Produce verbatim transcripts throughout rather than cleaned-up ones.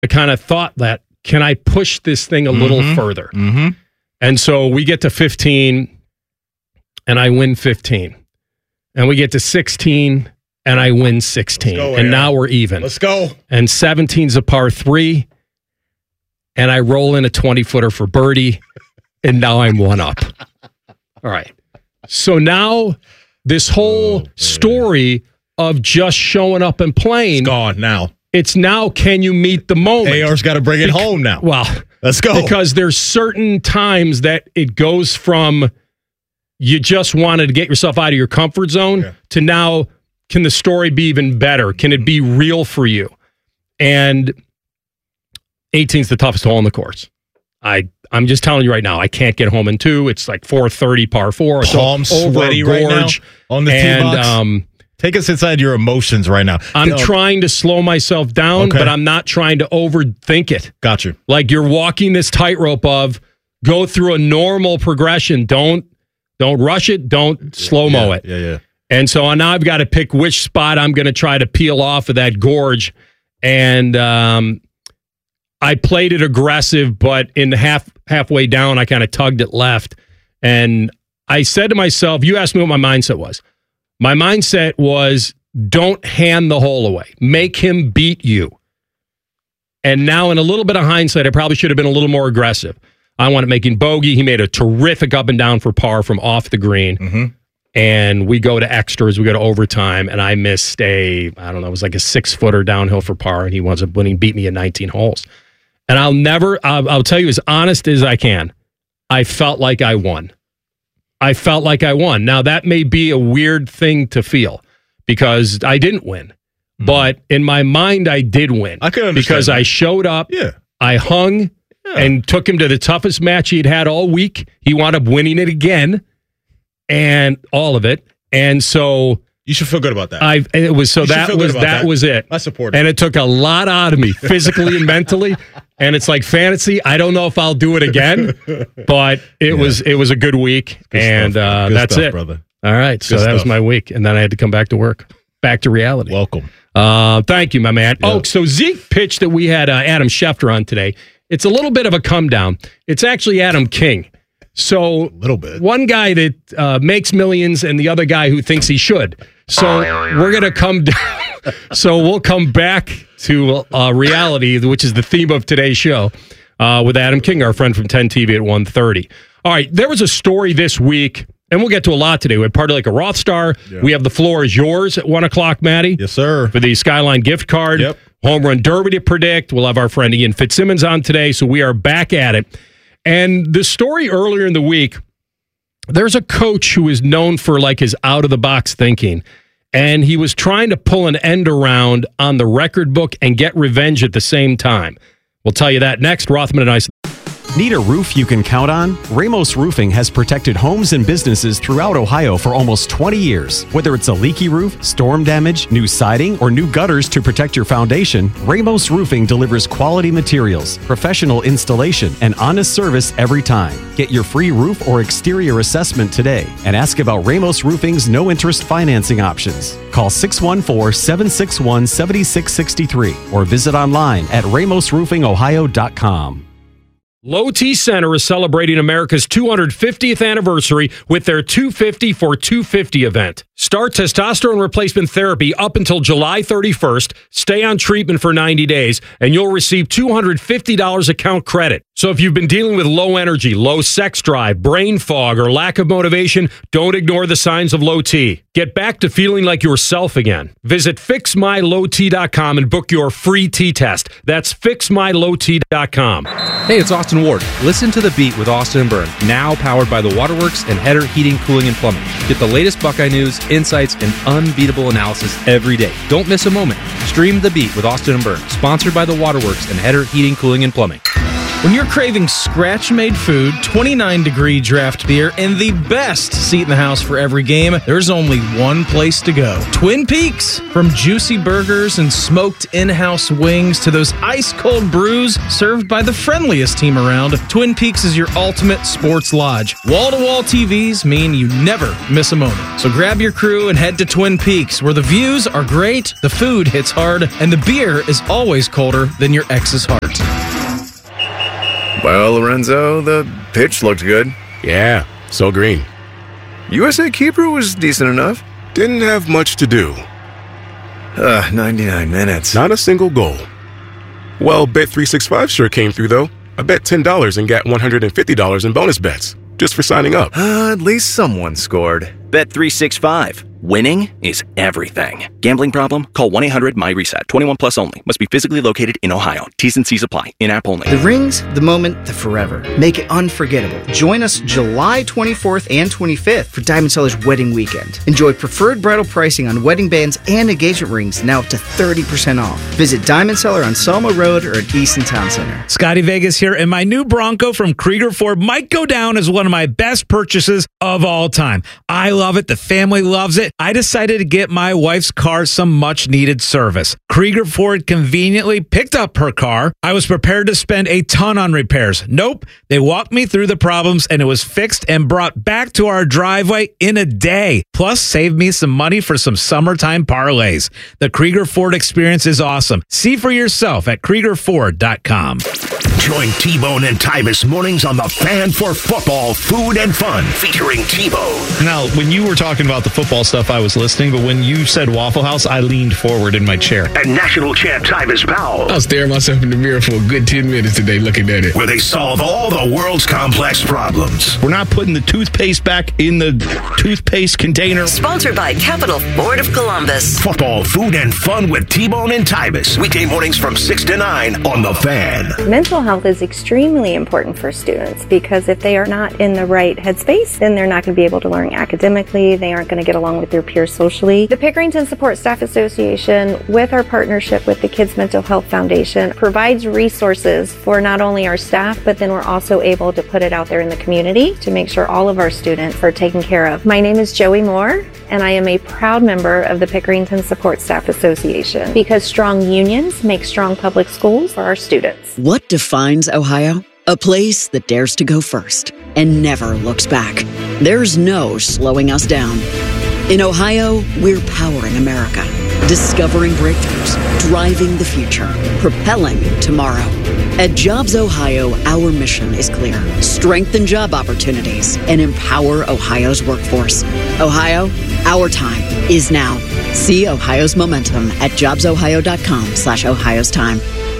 I kind of thought that, can I push this thing a mm-hmm. little further? Mm-hmm. And so we get to fifteen, and I win fifteen. And we get to sixteen, and I win sixteen. Go, and Aaron. Now we're even. Let's go. And seventeen's a par three, and I roll in a twenty-footer for birdie, and now I'm one up. All right. So now this whole oh, story of just showing up and playing. It's gone now. It's now, can you meet the moment? A R's got to bring it Bec- home now. Well, let's go. Because there's certain times that it goes from you just wanted to get yourself out of your comfort zone yeah. to now, can the story be even better? Can it be real for you? And eighteen's the toughest hole in the course. I, I'm just telling you right now, I can't get home in two. It's like four thirty par four. Palm so sweaty right now on the tee box. Um, Take us inside your emotions right now. I'm um, trying to slow myself down, okay. but I'm not trying to overthink it. Got you. Like you're walking this tightrope of go through a normal progression. Don't don't rush it. Don't slow-mo yeah, it. Yeah, yeah. And so now I've got to pick which spot I'm going to try to peel off of that gorge. And um, I played it aggressive, but in the half halfway down, I kind of tugged it left. And I said to myself, you asked me what my mindset was. My mindset was, don't hand the hole away. Make him beat you. And now in a little bit of hindsight, I probably should have been a little more aggressive. I wanted making bogey. He made a terrific up and down for par from off the green. Mm-hmm. And we go to extras. We go to overtime. And I missed a, I don't know, it was like a six-footer downhill for par. And he winds up winning, beat me in nineteen holes. And I'll never, I'll, I'll tell you as honest as I can, I felt like I won. I felt like I won. Now, that may be a weird thing to feel because I didn't win. Mm-hmm. But in my mind, I did win. I could understand because that. I showed up, yeah. I hung, yeah. and took him to the toughest match he'd had all week. He wound up winning it again, and all of it. And so you should feel good about that. I it was so you that was that, that was it. I support it. And it took a lot out of me, physically and mentally. And it's like fantasy. I don't know if I'll do it again, but it yeah. was it was a good week, good and stuff, uh, good that's stuff, it, brother. All right, good so that stuff. was my week, and then I had to come back to work, back to reality. Welcome. Uh, thank you, my man. Yeah. Oh, so Zeke pitched that we had uh, Adam Schefter on today. It's a little bit of a come down. It's actually Adam King. So a little bit. One guy that uh, makes millions, and the other guy who thinks he should. So we're gonna come down. So we'll come back to uh, reality, which is the theme of today's show, uh, with Adam King, our friend from ten T V at one thirty. All right, there was a story this week, and we'll get to a lot today. We had Party Like a Rothstar. Yeah. We have The Floor is Yours at one o'clock, Maddie. Yes, sir. For the Skyline gift card. Yep. Home Run Derby to predict. We'll have our friend Ian Fitzsimmons on today, so we are back at it. And the story earlier in the week, there's a coach who is known for like his out-of-the-box thinking. And he was trying to pull an end around on the record book and get revenge at the same time. We'll tell you that next. Rothman and I. Need a roof you can count on? Ramos Roofing has protected homes and businesses throughout Ohio for almost twenty years. Whether it's a leaky roof, storm damage, new siding, or new gutters to protect your foundation, Ramos Roofing delivers quality materials, professional installation, and honest service every time. Get your free roof or exterior assessment today and ask about Ramos Roofing's no-interest financing options. Call six one four, seven six one, seven six six three or visit online at ramos roofing ohio dot com. Low T Center is celebrating America's two hundred fiftieth anniversary with their two fifty for two fifty event. Start testosterone replacement therapy up until July thirty-first. Stay on treatment for ninety days, and you'll receive two hundred fifty dollars account credit. So if you've been dealing with low energy, low sex drive, brain fog, or lack of motivation, don't ignore the signs of low T. Get back to feeling like yourself again. Visit fix my low t dot com and book your free T test. That's fix my low t dot com. Hey, it's Austin Ward. Listen to The Beat with Austin and Byrne, now powered by the Waterworks and Header Heating, Cooling, and Plumbing. Get the latest Buckeye news, insights, and unbeatable analysis every day. Don't miss a moment. Stream The Beat with Austin and Byrne, sponsored by the Waterworks and Header Heating, Cooling, and Plumbing. When you're craving scratch-made food, twenty-nine degree draft beer, and the best seat in the house for every game, there's only one place to go. Twin Peaks. From juicy burgers and smoked in-house wings to those ice-cold brews served by the friendliest team around, Twin Peaks is your ultimate sports lodge. Wall-to-wall T Vs mean you never miss a moment. So grab your crew and head to Twin Peaks, where the views are great, the food hits hard, and the beer is always colder than your ex's heart. Well, Lorenzo, the pitch looked good. Yeah, so green. U S A keeper was decent enough. Didn't have much to do. Uh, ninety-nine minutes. Not a single goal. Well, Bet three sixty-five sure came through, though. I bet ten dollars and got one hundred fifty dollars in bonus bets, just for signing up. Uh, at least someone scored. Bet three sixty-five. Winning is everything. Gambling problem? Call one eight hundred M Y reset. twenty-one plus only. Must be physically located in Ohio. T's and C's apply. In-app only. The rings, the moment, the forever. Make it unforgettable. Join us July twenty-fourth and twenty-fifth for Diamond Seller's Wedding Weekend. Enjoy preferred bridal pricing on wedding bands and engagement rings, now up to thirty percent off. Visit Diamond Seller on Selma Road or at Easton Town Center. Scotty Vegas here, and my new Bronco from Krieger Ford might go down as one of my best purchases of all time. I love it. The family loves it. I decided to get my wife's car some much needed service. Krieger Ford conveniently picked up her car. I was prepared to spend a ton on repairs. Nope. They walked me through the problems and it was fixed and brought back to our driveway in a day. Plus, saved me some money for some summertime parlays. The Krieger Ford experience is awesome. See for yourself at Krieger Ford dot com. Join T-Bone and Tyvis mornings on the Fan for Football, Food and Fun, featuring T-Bone. Now, when you were talking about the football stuff, I was listening, but when you said Waffle House, I leaned forward in my chair. And national champ Tyvis Powell. I was staring myself in the mirror for a good ten minutes today looking at it. Where they solve all the world's complex problems. We're not putting the toothpaste back in the toothpaste container. Sponsored by Capital Ford of Columbus. Football, Food and Fun with T-Bone and Tyvis. Weekday mornings from six to nine on The Fan. Mental health is extremely important for students because if they are not in the right headspace, then they're not going to be able to learn academically. They aren't going to get along with their peers socially. The Pickerington Support Staff Association, with our partnership with the Kids Mental Health Foundation, provides resources for not only our staff, but then we're also able to put it out there in the community to make sure all of our students are taken care of. My name is Joey Moore, and I am a proud member of the Pickerington Support Staff Association because strong unions make strong public schools for our students. What defines Ohio? A place that dares to go first and never looks back. There's no slowing us down. In Ohio, we're powering America, discovering breakthroughs, driving the future, propelling tomorrow. At Jobs Ohio, our mission is clear. Strengthen job opportunities and empower Ohio's workforce. Ohio, our time is now. See Ohio's momentum at jobsohio.com slash Ohio's time.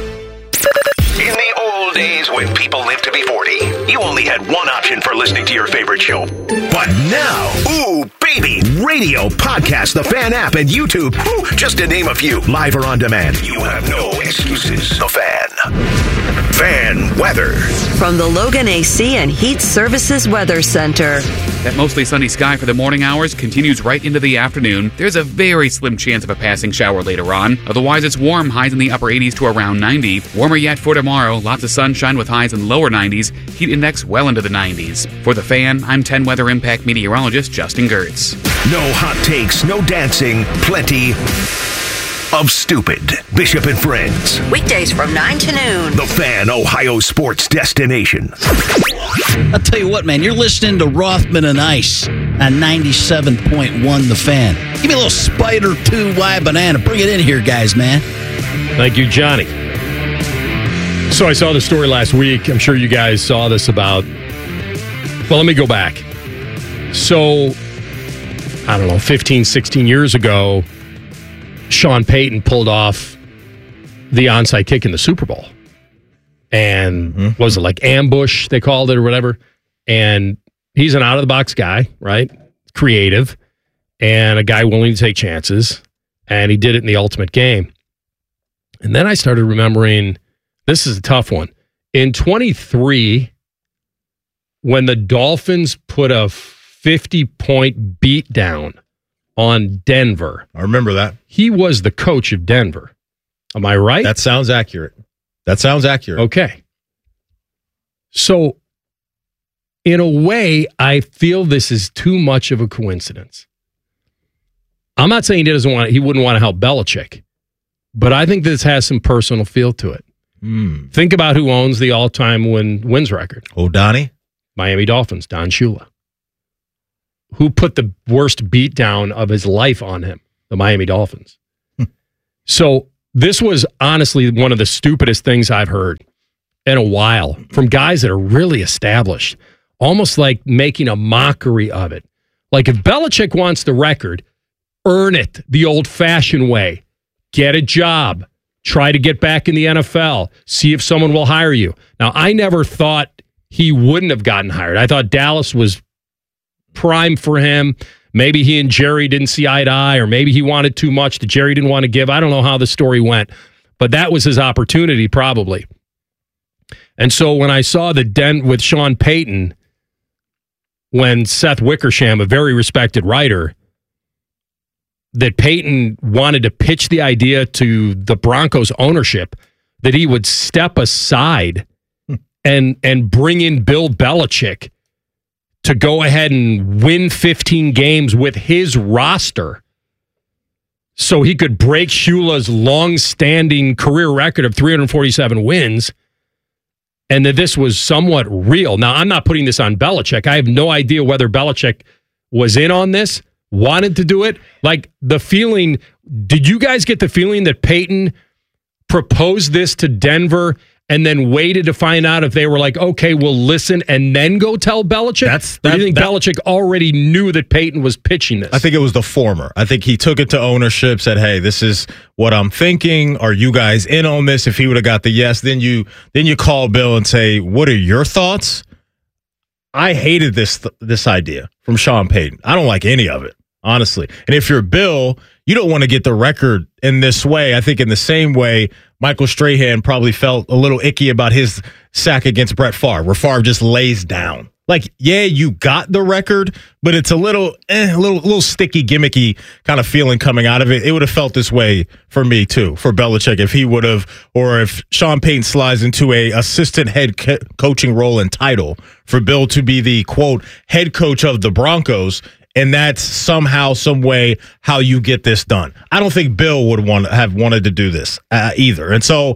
In the old days when people lived to be forty, you only had one option for listening to your favorite show. But now, ooh, baby, radio, podcast, the Fan app, and YouTube, ooh, just to name a few, live or on demand. You have no excuses. The Fan. Fan weather. From the Logan A C and Heat Services Weather Center. That mostly sunny sky for the morning hours continues right into the afternoon. There's a very slim chance of a passing shower later on. Otherwise, it's warm, highs in the upper eighties to around ninety. Warmer yet for tomorrow, lots of sunshine with highs in lower nineties. Heat index well into the nineties. For the Fan, I'm ten Weather Impact meteorologist Justin Gertz. No hot takes, no dancing, plenty of stupid. Bishop and Friends. Weekdays from nine to noon. The Fan, Ohio sports destination. I'll tell you what, man, you're listening to Rothman and Ice on ninety-seven point one The Fan. Give me a little Spider two Y banana. Bring it in here, guys, man. Thank you, Johnny. So I saw the story last week. I'm sure you guys saw this about... Well, let me go back. So, I don't know, fifteen, sixteen years ago, Sean Payton pulled off the onside kick in the Super Bowl. And mm-hmm. was it like ambush, they called it, or whatever? And he's an out-of-the-box guy, right? Creative. And a guy willing to take chances. And he did it in the ultimate game. And then I started remembering, this is a tough one. In twenty-three, when the Dolphins put a fifty-point beatdown on Denver. I remember that. He was the coach of Denver. Am I right? That sounds accurate. That sounds accurate. Okay. So, in a way, I feel this is too much of a coincidence. I'm not saying he doesn't want he wouldn't want to help Belichick, but I think this has some personal feel to it. Mm. Think about who owns the all-time win wins record. Oh, Donnie? Miami Dolphins, Don Shula. Who put the worst beatdown of his life on him? The Miami Dolphins. So this was honestly one of the stupidest things I've heard in a while from guys that are really established, almost like making a mockery of it. Like if Belichick wants the record, earn it the old-fashioned way. Get a job. Try to get back in the N F L. See if someone will hire you. Now, I never thought he wouldn't have gotten hired. I thought Dallas was prime for him. Maybe he and Jerry didn't see eye to eye, or maybe he wanted too much that Jerry didn't want to give. I don't know how the story went, but that was his opportunity probably. And so when I saw the dent with Sean Payton, when Seth Wickersham, a very respected writer, that Payton wanted to pitch the idea to the Broncos ownership that he would step aside and and bring in Bill Belichick to go ahead and win fifteen games with his roster so he could break Shula's long-standing career record of three hundred forty-seven wins, and that this was somewhat real. Now, I'm not putting this on Belichick. I have no idea whether Belichick was in on this, wanted to do it. Like, the feeling, did you guys get the feeling that Payton proposed this to Denver and then waited to find out if they were like, okay, we'll listen, and then go tell Belichick? That's, that, or do you think that, Belichick already knew that Payton was pitching this? I think it was the former. I think he took it to ownership, said, hey, this is what I'm thinking. Are you guys in on this? If he would have got the yes, then you then you call Bill and say, what are your thoughts? I hated this this idea from Sean Payton. I don't like any of it, honestly. And if you're Bill, you don't want to get the record in this way. I think in the same way, Michael Strahan probably felt a little icky about his sack against Brett Favre, where Favre just lays down. Like, yeah, you got the record, but it's a little, eh, a little, little sticky, gimmicky kind of feeling coming out of it. It would have felt this way for me too, for Belichick, if he would have, or if Sean Payton slides into a assistant head co- coaching role and title, for Bill to be the quote head coach of the Broncos. And that's somehow, some way, how you get this done. I don't think Bill would want have wanted to do this uh, either. And so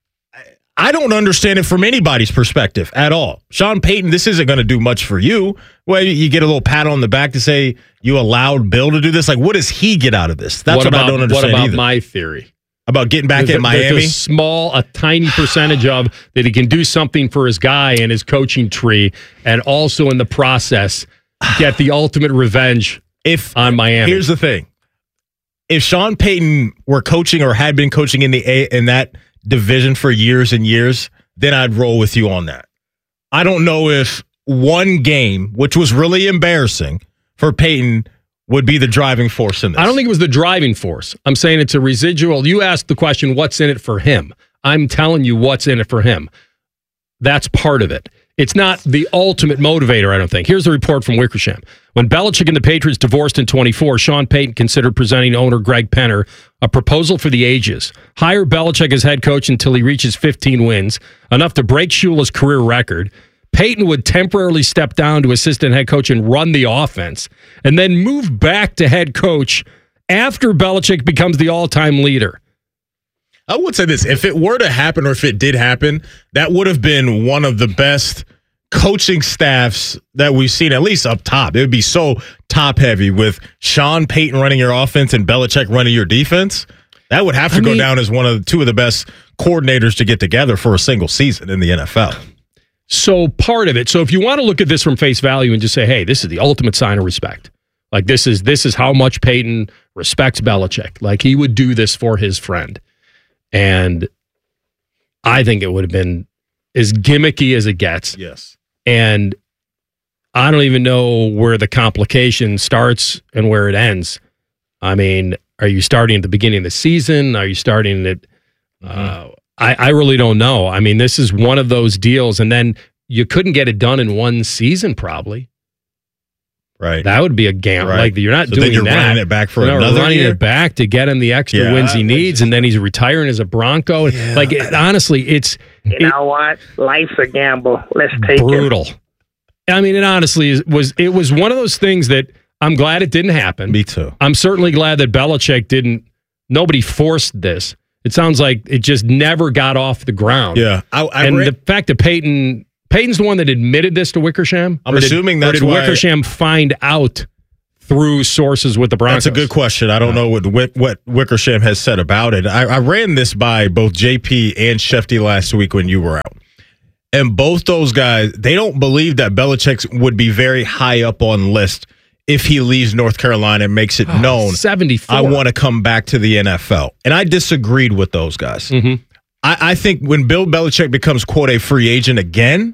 I don't understand it from anybody's perspective at all. Sean Payton, this isn't going to do much for you. Well, you get a little pat on the back to say you allowed Bill to do this. Like, what does he get out of this? That's what, what about, I don't understand What about either. my theory? About getting back there's at a, Miami? There's a small, a tiny percentage of that he can do something for his guy and his coaching tree, and also in the process get the ultimate revenge if on Miami. Here's the thing. If Sean Payton were coaching or had been coaching in the A in that division for years and years, then I'd roll with you on that. I don't know if one game, which was really embarrassing for Payton, would be the driving force in this. I don't think it was the driving force. I'm saying it's a residual. You asked the question, what's in it for him? I'm telling you what's in it for him. That's part of it. It's not the ultimate motivator, I don't think. Here's the report from Wickersham. When Belichick and the Patriots divorced in twenty-four, Sean Payton considered presenting owner Greg Penner a proposal for the ages. Hire Belichick as head coach until he reaches fifteen wins, enough to break Shula's career record. Payton would temporarily step down to assistant head coach and run the offense, and then move back to head coach after Belichick becomes the all-time leader. I would say this, if it were to happen or if it did happen, that would have been one of the best coaching staffs that we've seen, at least up top. It would be so top heavy with Sean Payton running your offense and Belichick running your defense. That would have to I go mean, down as one of the two of the best coordinators to get together for a single season in the N F L. So part of it, so if you want to look at this from face value and just say, hey, this is the ultimate sign of respect. Like this is this is how much Payton respects Belichick. Like he would do this for his friend. And I think it would have been as gimmicky as it gets. Yes. And I don't even know where the complication starts and where it ends. I mean, are you starting at the beginning of the season? Are you starting at... Uh, mm-hmm. I, I really don't know. I mean, this is one of those deals, and then you couldn't get it done in one season, probably. Right. That would be a gamble. Right. Like, you're not So doing then you're that. running it back for You're not another running year? it back to get him the extra Yeah, wins he I- needs, and then he's retiring as a Bronco. Like, it, honestly, it's You know what? Life's a gamble. Let's take it. brutal. I mean, it honestly is- was it was one of those things that I'm glad it didn't happen. Me too. I'm certainly glad that Belichick didn't. Nobody forced this. It sounds like it just never got off the ground. Yeah. I, I and read- the fact that Peyton Peyton's the one that admitted this to Wickersham. I'm Or did- assuming or that's did why- Wickersham find out through sources with the Broncos? That's a good question. I don't know what Wick, what Wickersham has said about it. I, I ran this by both J P and Shefty last week when you were out. And both those guys, they don't believe that Belichick would be very high up on list if he leaves North Carolina and makes it Oh, known, seventy-four. I want to come back to the N F L. And I disagreed with those guys. Mm-hmm. I, I think when Bill Belichick becomes, quote, a free agent again,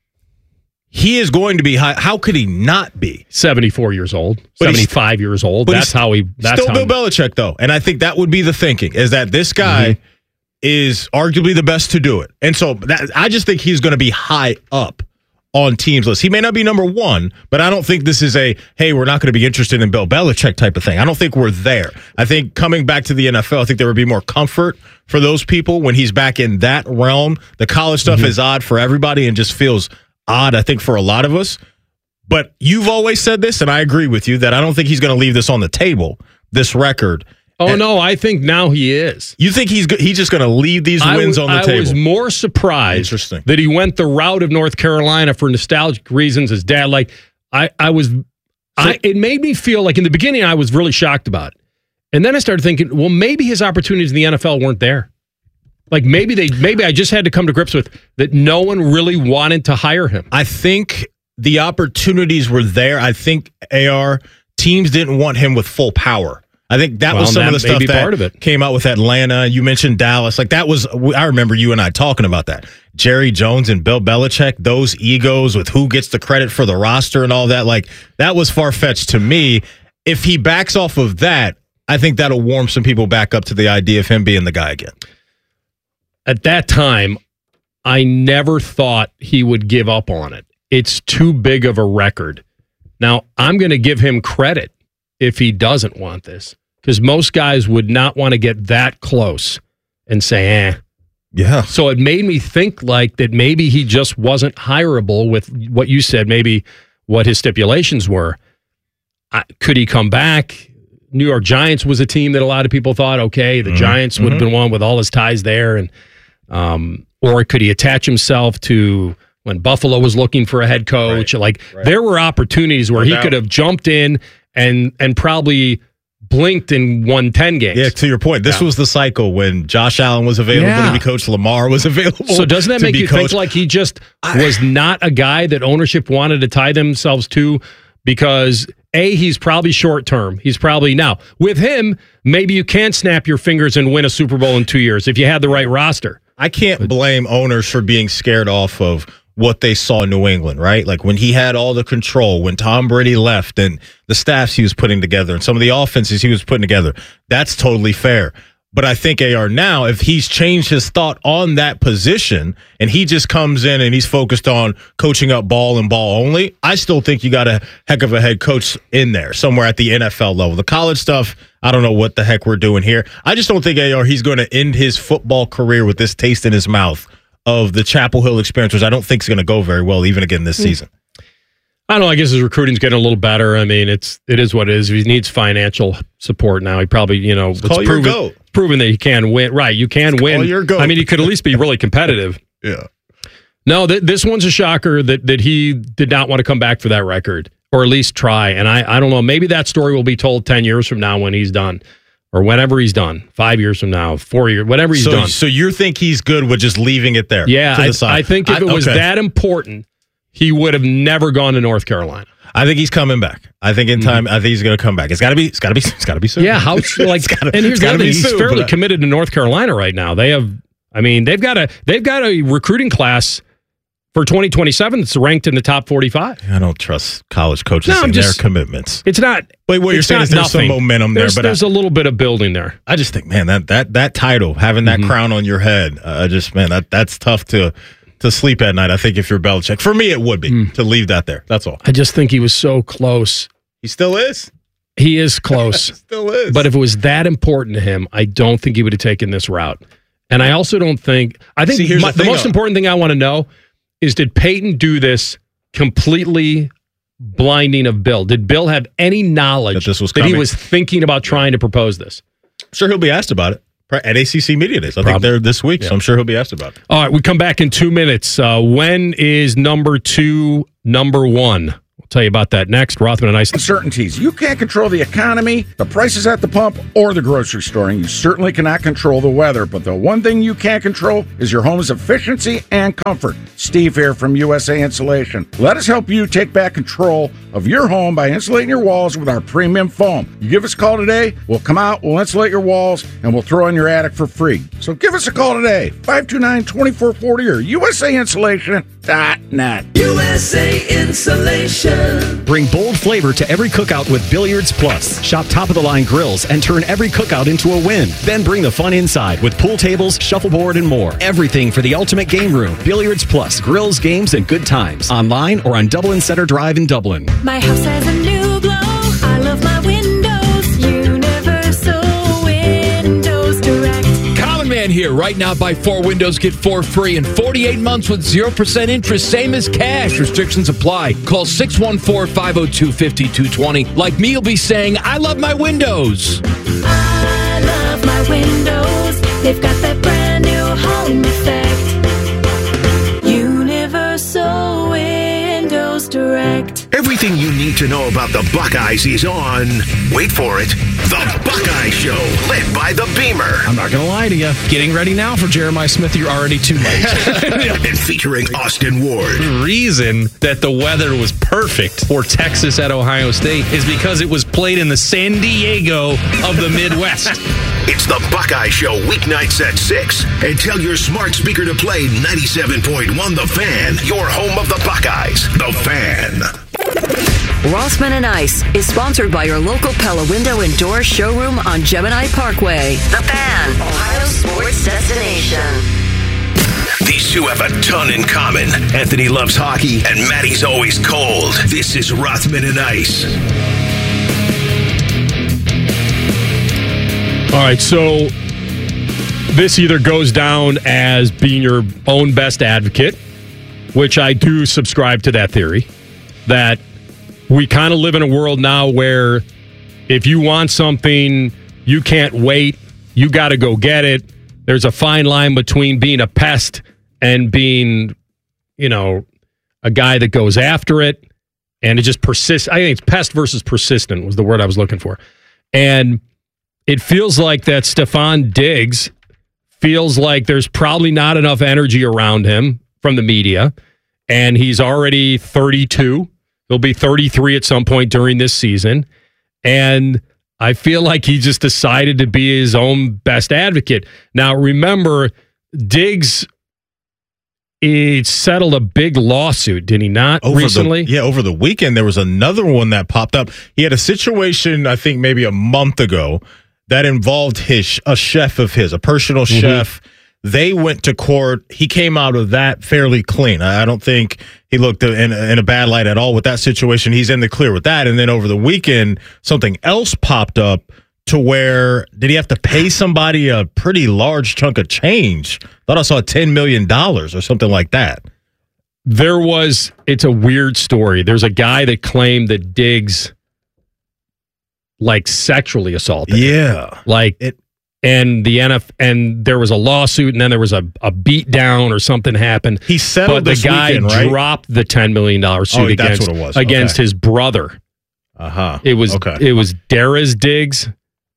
he is going to be high. How could he not be? seventy-four years old, But he's- seventy-five years old. but That's he's how he. That's Still how Bill Belichick, though. And I think that would be the thinking, is that this guy Mm-hmm. is arguably the best to do it. And so that, I just think he's going to be high up on teams' lists. He may not be number one, but I don't think this is a, hey, we're not going to be interested in Bill Belichick type of thing. I don't think we're there. I think coming back to the N F L, I think there would be more comfort for those people when he's back in that realm. The college stuff Mm-hmm. is odd for everybody and just feels odd, I think, for a lot of us. But you've always said this, and I agree with you, that I don't think he's going to leave this on the table, this record. Oh, no, I think now he is. You think he's go- he's just going to leave these I wins w- on the I table? was more surprised Interesting. that he went the route of North Carolina for nostalgic reasons. His dad, like, I, I was, I, it made me feel like in the beginning I was really shocked about it. And then I started thinking, well, maybe his opportunities in the N F L weren't there. Like maybe they, maybe I just had to come to grips with that no one really wanted to hire him. I think the opportunities were there. I think A R teams didn't want him with full power. I think that Well, was some that of the may stuff be that part of it. came out with Atlanta. You mentioned Dallas. Like that was, I remember you and I talking about that. Jerry Jones and Bill Belichick, those egos with who gets the credit for the roster and all that. Like that was far-fetched to me. If he backs off of that, I think that'll warm some people back up to the idea of him being the guy again. At that time, I never thought he would give up on it. It's too big of a record. Now, I'm going to give him credit if he doesn't want this, because most guys would not want to get that close and say, eh. Yeah. So it made me think like that maybe he just wasn't hireable with what you said, maybe what his stipulations were. I, could he come back? New York Giants was a team that a lot of people thought, okay, the Mm-hmm. Giants would have been one with all his ties there. And um, or could he attach himself to when Buffalo was looking for a head coach? Right, like right. there were opportunities where No he doubt. could have jumped in and and probably blinked and won ten games. Yeah, to your point, this Yeah. was the cycle when Josh Allen was available Yeah. to be coached, Lamar was available. So doesn't that to make be you coached. think like he just was not a guy that ownership wanted to tie themselves to because A, he's probably short term. He's probably now with him, maybe you can snap your fingers and win a Super Bowl in two years if you had the right roster. I can't blame owners for being scared off of what they saw in New England, right? Like when he had all the control, when Tom Brady left and the staffs he was putting together and some of the offenses he was putting together. That's totally fair. But I think A R now, if he's changed his thought on that position and he just comes in and he's focused on coaching up ball and ball only, I still think you got a heck of a head coach in there somewhere at the N F L level. The college stuff, I don't know what the heck we're doing here. I just don't think A R, he's going to end his football career with this taste in his mouth of the Chapel Hill experience, which I don't think is going to go very well even again this season. I don't know. I guess his recruiting's getting a little better. I mean, it's it is what it is. He needs financial support now. He probably, you know, it's call your proven, goat. proven that he can win. Right, you can Let's win. call your goat. I mean, he could at least be really competitive. Yeah. No, th- this one's a shocker that that he did not want to come back for that record, or at least try. And I, I don't know. Maybe that story will be told ten years from now when he's done, or whenever he's done. Five years from now, four years, whatever he's so, done. So you think he's good with just leaving it there? Yeah, to the I, side? I think if it I- was okay. that important, he would have never gone to North Carolina. I think he's coming back. I think in time, I think he's going to come back. It's got to be. It's got to be. It's got to be soon. Yeah, how like? gotta- and here's it's the gotta other thing: be he's soon, fairly but I- committed to North Carolina right now. They have, I mean, they've got a they've got a recruiting class for twenty twenty-seven that's ranked in the top forty-five. I don't trust college coaches No, I'm and just- their commitments. It's not. Wait, what you're it's saying not is there's nothing. some momentum there, There's, but there's I, a little bit of building there. I just think, man, that that that title, having that Mm-hmm. crown on your head, uh, I just, man, that that's tough to to sleep at night, I think, if you're Belichick. For me, it would be mm. to leave that there. That's all. I just think he was so close. He still is? He is close. Still is. But if it was that important to him, I don't think he would have taken this route. And I also don't think, I think See, my, the, the most though. important thing I want to know is, did Peyton do this completely blinding of Bill? Did Bill have any knowledge that, this was that he was thinking about trying to propose this? I'm sure he'll be asked about it at A C C Media Days. I Probably. think they're this week, yeah. so I'm sure he'll be asked about it. All right, we come back in two minutes. Uh, when is number two number one? Tell you about that next. Rothman and Ice. Uncertainties. You can't control the economy, the prices at the pump, or the grocery store, and you certainly cannot control the weather. But the one thing you can control is your home's efficiency and comfort. Steve here from U S A Insulation. Let us help you take back control of your home by insulating your walls with our premium foam. You give us a call today, we'll come out, we'll insulate your walls, and we'll throw in your attic for free. So give us a call today, five two nine, two four four zero or U S A insulation dot net. U S A Insulation. Bring bold flavor to every cookout with Billiards Plus. Shop top-of-the-line grills and turn every cookout into a win. Then bring the fun inside with pool tables, shuffleboard, and more. Everything for the ultimate game room. Billiards Plus. Grills, games, and good times. Online or on Dublin Center Drive in Dublin. My house has a new glow. I love my windows. Universal Windows Direct. Common Man here. Right now, buy four windows, get four free in forty-eight months with zero percent interest. Same as cash. Restrictions apply. Call six one four, five oh two, five two two zero. Like me, you'll be saying, I love my windows. I love my windows. They've got that brand new home effect. Universal Windows Direct. Everything you need to know about the Buckeyes is on, wait for it, The Buckeye Show, led by the Beamer. I'm not going to lie to you. Getting ready now for Jeremiah Smith, you're already too late. And featuring Austin Ward. The reason that the weather was perfect for Texas at Ohio State is because it was played in the San Diego of the Midwest. It's The Buckeye Show, weeknights at six. And tell your smart speaker to play ninety-seven point one The Fan, your home of the Buckeyes. The Fan. Rothman and Ice is sponsored by your local Pella Window and Door showroom on Gemini Parkway. The Fan, Ohio's sports destination. These two have a ton in common. Anthony loves hockey, and Maddie's always cold. This is Rothman and Ice. All right, so this either goes down as being your own best advocate, which I do subscribe to that theory, that we kind of live in a world now where if you want something, you can't wait, you got to go get it. There's a fine line between being a pest and being, you know, a guy that goes after it, and it just persists. I think it's pest versus persistent was the word I was looking for. And it feels like that Stefon Diggs feels like there's probably not enough energy around him from the media, and he's already thirty-two. He'll be thirty-three at some point during this season, and I feel like he just decided to be his own best advocate. Now, remember, Diggs he settled a big lawsuit, did he not, over recently? The, yeah, over the weekend, there was another one that popped up. He had a situation, I think, maybe a month ago that involved his a chef of his, a personal mm-hmm. chef. They went to court. He came out of that fairly clean. I don't think he looked in, in a bad light at all with that situation. He's in the clear with that. And then over the weekend, something else popped up to where, did he have to pay somebody a pretty large chunk of change? I thought I saw ten million dollars or something like that. There was, it's a weird story. There's a guy that claimed that Diggs like sexually assaulted yeah. him. Like it. And the N F L, and there was a lawsuit, and then there was a, a beat down or something happened. He settled but the this guy weekend, right? dropped the ten million dollars suit oh, against, that's what it was. against okay. his brother. Uh-huh. It was okay. it was Dara's Diggs.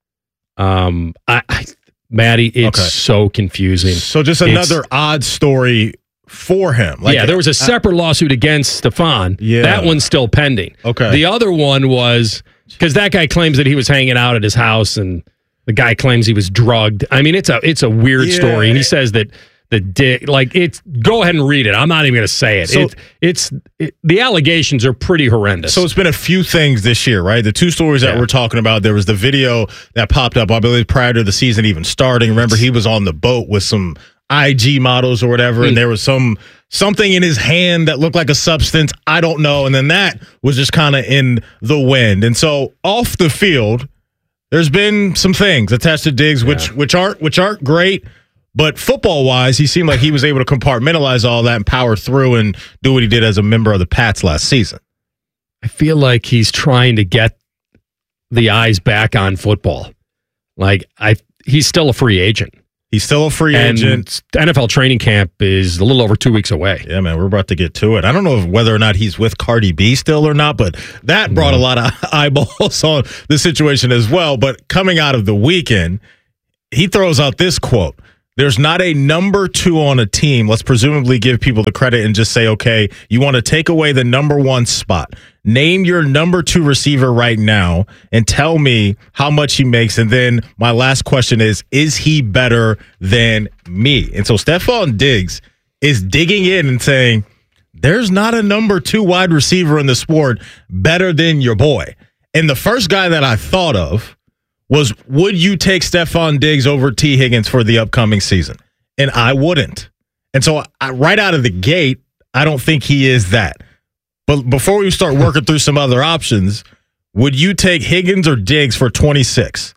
Um, I, I Maddie, it's okay. so confusing. So just another it's, odd story for him. Like, yeah, there was a separate uh, lawsuit against Stefon. Yeah. That one's still pending. Okay. The other one was, because that guy claims that he was hanging out at his house, and the guy claims he was drugged. I mean, it's a it's a weird yeah. story, and he says that the dick, like, it's, go ahead and read it. I'm not even going to say it. So, it it's it, the allegations are pretty horrendous. So it's been a few things this year, right? The two stories that yeah. we're talking about, there was the video that popped up, I believe, prior to the season even starting. Remember, he was on the boat with some I G models or whatever, Hmm. and there was some something in his hand that looked like a substance. I don't know. And then that was just kind of in the wind. And so off the field, there's been some things attached to Diggs, which Yeah. which aren't which aren't great. But football wise, he seemed like he was able to compartmentalize all that and power through and do what he did as a member of the Pats last season. I feel like he's trying to get the eyes back on football. Like I, he's still a free agent. He's still a free and agent. N F L training camp is a little over two weeks away. Yeah, man, we're about to get to it. I don't know if whether or not he's with Cardi B still or not, but that brought a lot of eyeballs on the situation as well. But coming out of the weekend, he throws out this quote. There's not a number two on a team. Let's presumably give people the credit and just say, okay, you want to take away the number one spot. Name your number two receiver right now and tell me how much he makes. And then my last question is, is he better than me? And so Stephon Diggs is digging in and saying, there's not a number two wide receiver in the sport better than your boy. And the first guy that I thought of was, would you take Stephon Diggs over T. Higgins for the upcoming season? And I wouldn't. And so I, right out of the gate, I don't think he is that. But before we start working through some other options, would you take Higgins or Diggs for twenty-six?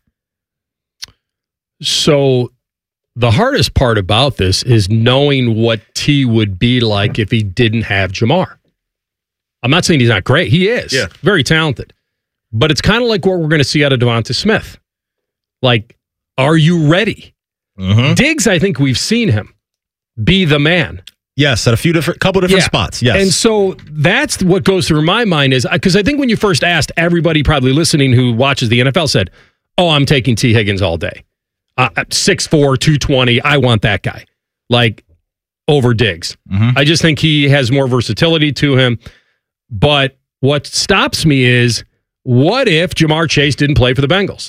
So the hardest part about this is knowing what T would be like if he didn't have Jamar. I'm not saying he's not great. He is. Yeah. Very talented. But it's kind of like what we're going to see out of Devonta Smith. Like, are you ready? Mm-hmm. Diggs, I think we've seen him be the man. Yes, at a few different, couple different Yeah. spots. Yes. And so that's what goes through my mind is, because I think when you first asked, everybody probably listening who watches the N F L said, oh, I'm taking T. Higgins all day. Uh, six four, two twenty, I want that guy. Like, over Diggs. Mm-hmm. I just think he has more versatility to him. But what stops me is, what if Jamar Chase didn't play for the Bengals?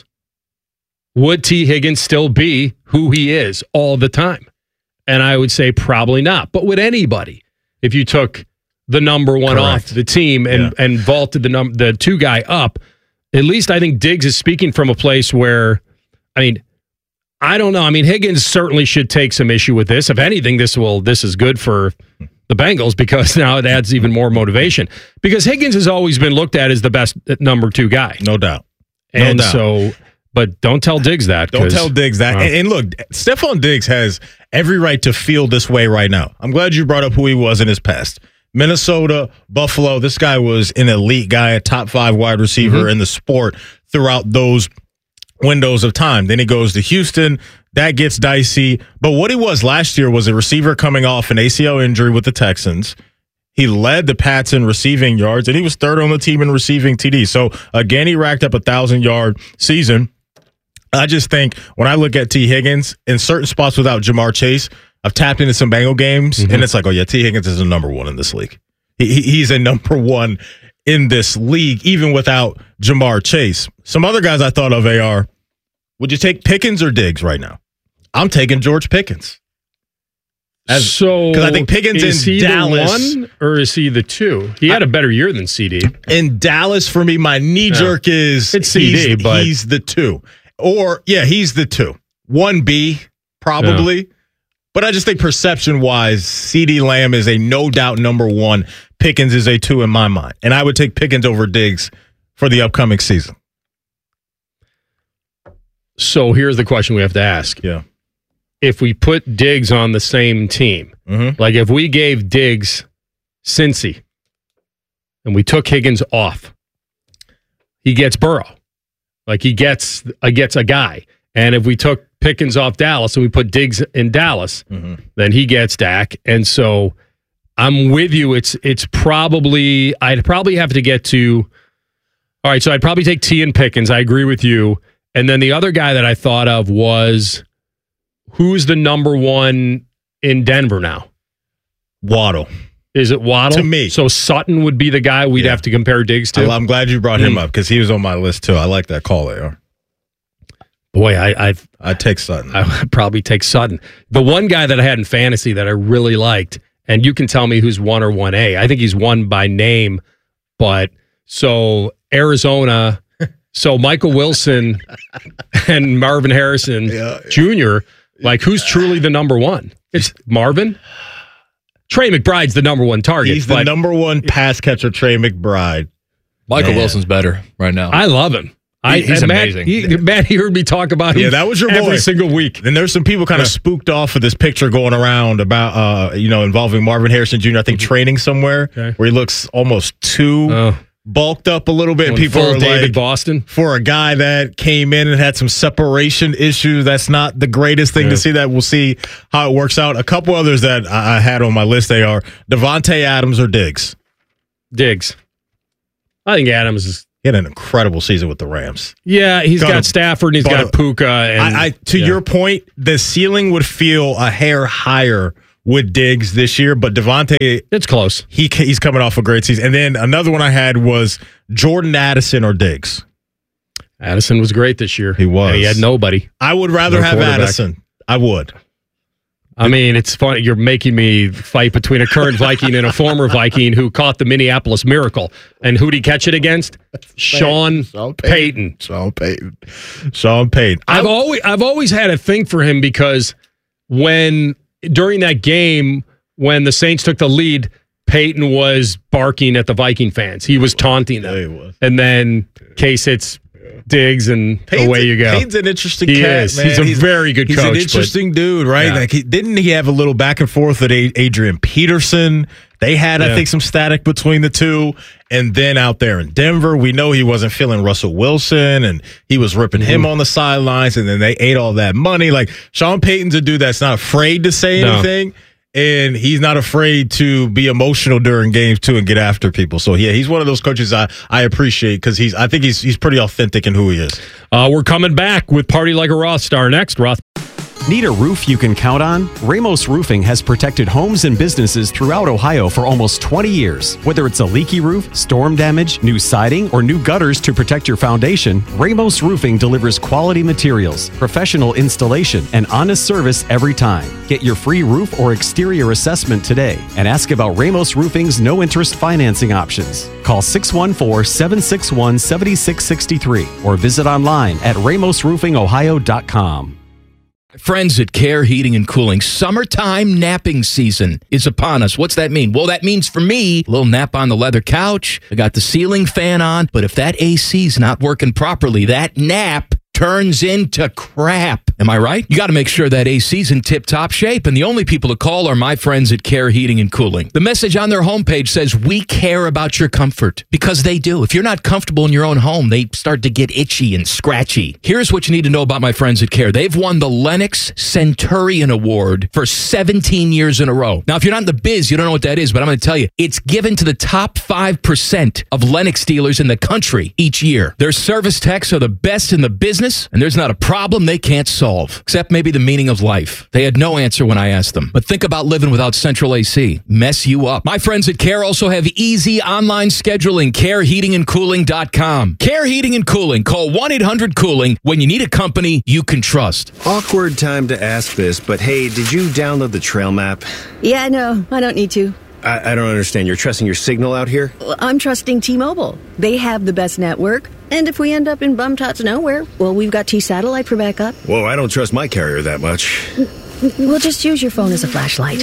Would T. Higgins still be who he is all the time? And I would say probably not. But would anybody, if you took the number one Correct. off the team and, Yeah. and vaulted the num- the two guy up, at least I think Diggs is speaking from a place where, I mean, I don't know. I mean, Higgins certainly should take some issue with this. If anything, this will this is good for the Bengals because now it adds even more motivation. Because Higgins has always been looked at as the best number two guy. No doubt. No and doubt. so, but don't tell Diggs that. Don't 'cause- tell Diggs that. Uh, and, and look, Stephon Diggs has every right to feel this way right now. I'm glad you brought up who he was in his past. Minnesota, Buffalo, this guy was an elite guy, a top five wide receiver Mm-hmm. in the sport throughout those windows of time. Then he goes to Houston. That gets dicey. But what he was last year was a receiver coming off an A C L injury with the Texans. He led the Pats in receiving yards, and he was third on the team in receiving T Ds. So, again, he racked up a one thousand-yard season. I just think when I look at T. Higgins, in certain spots without Jamar Chase, I've tapped into some Bengal games, Mm-hmm. and it's like, oh, yeah, T. Higgins is a number one in this league. He, he- he's a number one in this league, even without Jamar Chase. Some other guys I thought of, A R, would you take Pickens or Diggs right now? I'm taking George Pickens. As- so, 'cause I think Pickens is in he Dallas- the one or is he the two? He had a better year than C D. In Dallas, for me, my knee jerk is It's C D, he's, but- he's the two. Or, yeah, he's the two. one B, probably. But I just think perception-wise, CeeDee Lamb is a no-doubt number one. Pickens is a two in my mind. And I would take Pickens over Diggs for the upcoming season. So here's the question we have to ask. Yeah. If we put Diggs on the same team, Mm-hmm. like if we gave Diggs Cincy and we took Higgins off, he gets Burrow. Like he gets uh, gets a guy. And if we took Pickens off Dallas and we put Diggs in Dallas, Mm-hmm. then he gets Dak. And so I'm with you. It's it's probably I'd probably have to get to all right, so I'd probably take T and Pickens. I agree with you. And then the other guy that I thought of was who's the number one in Denver now? Waddle. Is it Waddle? To me. So Sutton would be the guy we'd Yeah. have to compare Diggs to? I'm glad you brought him Hmm. up because he was on my list too. I like that call there. Boy, I, I've, I'd take Sutton. I would probably take Sutton. The one guy that I had in fantasy that I really liked, and you can tell me who's one or one A. I think he's one by name, but so Arizona, so Michael Wilson and Marvin Harrison Yeah, yeah. Junior Like, who's truly the number one? It's Marvin. Trey McBride's the number one target. He's the number one pass catcher, Trey McBride. Michael Man. Wilson's better right now. I love him. I, He's and Matt, amazing. He, Matt, he heard me talk about him. Yeah, that was your every boy. single week. Then there's some people kind of Yeah. spooked off of this picture going around about, uh, you know, involving Marvin Harrison Junior I think training somewhere Okay. where he looks almost too Oh. bulked up a little bit. Going People full are David like, Boston. for a guy that came in and had some separation issues, that's not the greatest thing Yeah. to see. That we'll see how it works out. A couple others that I I had on my list, they are Devontae Adams or Diggs. Diggs. I think Adams is. He had an incredible season with the Rams. Yeah, he's Got got, a- Stafford and he's bought got a- Puka. And, I, I to yeah. your point, the ceiling would feel a hair higher with Diggs this year, but Devontae, it's close. He he's coming off a great season. And then another one I had was Jordan Addison or Diggs. Addison was great this year. He was. And he had nobody. I would rather No have quarterback. Addison. I would. I mean, it's funny. You're making me fight between a current Viking and a former Viking who caught the Minneapolis Miracle. And who'd he catch it against? Sean, Sean Payton. Sean Payton. Sean Payton. I've always I've always had a thing for him because when during that game when the Saints took the lead, Peyton was barking at the Viking fans. He was taunting them. Yeah, he was. And then Case hits Diggs and Payton's away you go. Payton's an interesting He cat, is. man. He's a very good he's coach. He's but- an interesting dude, right? Yeah. Like, he, didn't he have a little back and forth with A- Adrian Peterson? They had, I Yeah. think, some static between the two. And then out there in Denver, we know he wasn't feeling Russell Wilson, and he was ripping him Mm-hmm. on the sidelines, and then they ate all that money. Like, Sean Payton's a dude that's not afraid to say No. anything. And he's not afraid to be emotional during games too and get after people. So yeah, he's one of those coaches I, I appreciate because he's I think he's he's pretty authentic in who he is. Uh, we're coming back with Party Like a Roth Star next. Roth. Need a roof you can count on? Ramos Roofing has protected homes and businesses throughout Ohio for almost twenty years. Whether it's a leaky roof, storm damage, new siding, or new gutters to protect your foundation, Ramos Roofing delivers quality materials, professional installation, and honest service every time. Get your free roof or exterior assessment today and ask about Ramos Roofing's no-interest financing options. Call six one four, seven six one, seven six six three or visit online at ramos roofing ohio dot com. Friends at Care Heating and Cooling, summertime napping season is upon us. What's that mean? Well, that means for me, a little nap on the leather couch. I got the ceiling fan on, but if that A C's not working properly, that nap turns into crap. Am I right? You got to make sure that A C's in tip-top shape, and the only people to call are my friends at Care Heating and Cooling. The message on their homepage says, we care about your comfort, because they do. If you're not comfortable in your own home, they start to get itchy and scratchy. Here's what you need to know about my friends at Care. They've won the Lennox Centurion Award for seventeen years in a row. Now, if you're not in the biz, you don't know what that is, but I'm going to tell you, it's given to the top five percent of Lennox dealers in the country each year. Their service techs are the best in the business, and there's not a problem they can't solve, except maybe the meaning of life. They had no answer when I asked them. But think about living without central A C. Mess you up. My friends at Care also have easy online scheduling, care heating and cooling dot com. Care Heating and Cooling. Call one eight hundred cooling when you need a company you can trust. Awkward time to ask this, but hey, did you download the trail map? Yeah, no, I don't need to. I, I don't understand. You're trusting your signal out here? Well, I'm trusting T-Mobile. They have the best network. And if we end up in bum-tots nowhere, well, we've got T-Satellite for backup. Whoa, I don't trust my carrier that much. We'll just use your phone as a flashlight.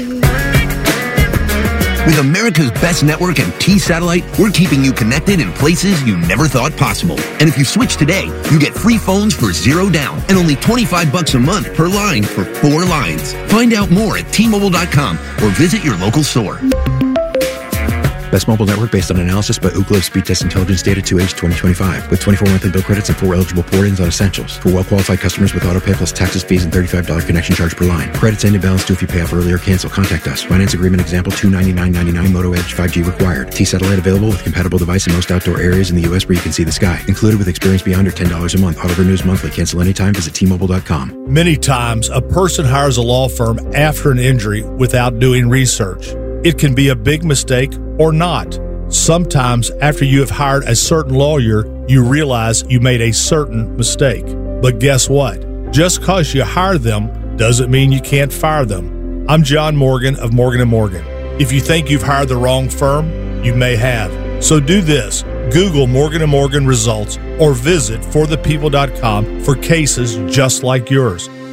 With America's best network and T-Satellite, we're keeping you connected in places you never thought possible. And if you switch today, you get free phones for zero down and only twenty-five bucks a month per line for four lines. Find out more at T Mobile dot com or visit your local store. Best mobile network based on analysis by Ookla Speed Test Intelligence Data two H twenty twenty-five with twenty-four monthly bill credits and four eligible port-ins on essentials. For well-qualified customers with auto pay plus taxes, fees, and thirty-five dollars connection charge per line. Credits end in balance due if you pay off early or cancel. Contact us. Finance agreement example two ninety-nine ninety-nine Moto Edge five G required. T-Satellite available with compatible device in most outdoor areas in the U S where you can see the sky. Included with experience beyond or ten dollars a month. Auto renews monthly. Cancel anytime. Visit T Mobile dot com. Many times, a person hires a law firm after an injury without doing research. It can be a big mistake or not. Sometimes, after you have hired a certain lawyer, you realize you made a certain mistake. But guess what? Just because you hire them doesn't mean you can't fire them. I'm John Morgan of Morgan and Morgan. If you think you've hired the wrong firm, you may have. So do this. Google Morgan and Morgan results or visit for the people dot com for cases just like yours.